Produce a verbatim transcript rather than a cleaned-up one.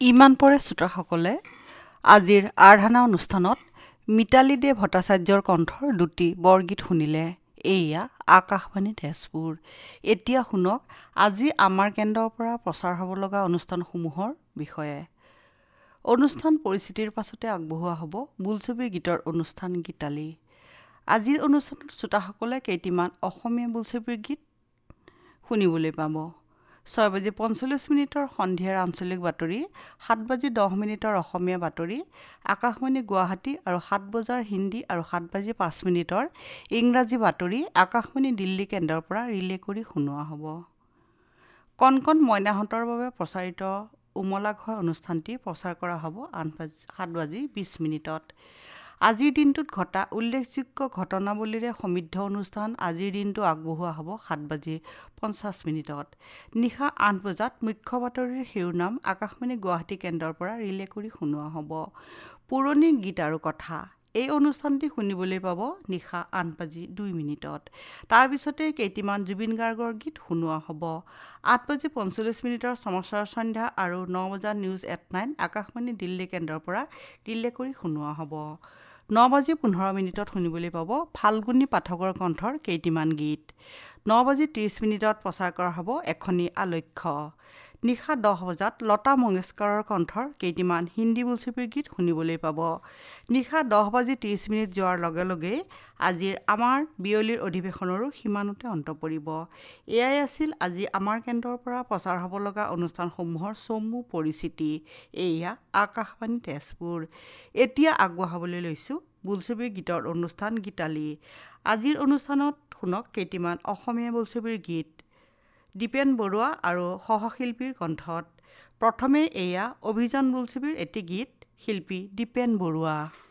ইমান পৰে শ্ৰোতাসকলে আজিৰ আৰাধনা অনুষ্ঠানত মিতালী দে ভট্টাচাৰ্যৰ কণ্ঠৰ দুটি বৰগীত শুনিলে। এয়া আকাশবাণী তেজপুৰ। এতিয়া শুনক আজি আমাৰ কেন্দ্ৰৰ পৰা প্ৰচাৰ হ'ব লগা অনুষ্ঠানসমূহৰ বিষয়ে। অনুষ্ঠান পৰিস্থিতিৰ পাছতে আগবঢ়োৱা হ'ব বোলছবিৰ গীতৰ অনুষ্ঠান গীতালী। আজিৰ অনুষ্ঠানত শ্ৰোতাসকলে কেইটিমান অসমীয়া বোলছবিৰ গীত শুনিবলৈ পাব। ছয় বাজি পঞ্চল্লিছ মিনিটৰ সন্ধিয়াৰ আঞ্চলিক বাতৰি, সাত বাজি দহ মিনিটৰ অসমীয়া বাতৰি আকাশবাণী গুৱাহাটী আৰু সাত বজাৰ হিন্দী আৰু সাত বাজি পাঁচ মিনিটৰ ইংৰাজী বাতৰি আকাশবাণী দিল্লী কেন্দ্ৰৰ পৰা ৰিলে কৰি শুনোৱা হ'ব। কণ কণ মইনাহঁতৰ বাবে প্ৰচাৰিত উমলা ঘৰ অনুষ্ঠানটি প্ৰচাৰ কৰা হ'ব আঠ বাজি সাত বাজি বিছ মিনিটত। আজিৰ দিনটোত ঘটা উল্লেখযোগ্য ঘটনাৱলীৰে সমৃদ্ধ অনুষ্ঠান আজিৰ দিনটো আগবঢ়োৱা হ'ব সাত বাজি পঞ্চাছ মিনিটত। নিশা আঠ বজাত মুখ্য বাতৰিৰ শিৰোনাম আকাশবাণী গুৱাহাটী কেন্দ্ৰৰ পৰা ৰিলে কৰি শুনোৱা হ'ব। পুৰণি গীত আৰু কথা এই অনুষ্ঠানটি শুনিবলৈ পাব নিশা আঠ বাজি দুই মিনিটত। তাৰপিছতে কেইটিমান জুবিন গাৰ্গৰ গীত শুনোৱা হ'ব। আঠ বাজি পঞ্চল্লিছ মিনিটৰ সমাচাৰ সন্ধ্যা আৰু ন বজাত news at nine Akashvani Delhi কেন্দ্ৰৰ পৰা ৰিলে কৰি শুনোৱা হ'ব। ন বাজি পোন্ধৰ মিনিটত শুনিবলৈ পাব ফাল্গুনী পাঠকৰ কণ্ঠৰ কেইটিমান গীত। ন বাজি ত্ৰিছ মিনিটত প্ৰচাৰ কৰা হ'ব এখনি আলক্ষ্য। নিশা দহ বজাত লতা মংগেশকাৰৰ কণ্ঠৰ কেইটিমান হিন্দী বোলছবিৰ গীত শুনিবলৈ পাব। নিশা দহ বাজি ত্ৰিছ মিনিট যোৱাৰ লগে লগেই আজিৰ আমাৰ বিয়লিৰ অধিৱেশনৰো সীমানতে অন্ত পৰিব। এয়াই আছিল আজি আমাৰ কেন্দ্ৰৰ পৰা প্ৰচাৰ হ'ব লগা অনুষ্ঠানসমূহৰ চমু পৰিচিতি। এয়া আকাশবাণী তেজপুৰ। এতিয়া আগবঢ়াবলৈ লৈছোঁ বোলছবিৰ গীতৰ অনুষ্ঠান গীতালী। আজিৰ অনুষ্ঠানত শুনক কেইটিমান অসমীয়া বোলছবিৰ গীত দীপেন বৰুৱা আৰু সহশিল্পীৰ কণ্ঠত। প্ৰথমে এয়া অভিযান বোলছবিৰ এটি গীত, শিল্পী দীপেন বৰুৱা।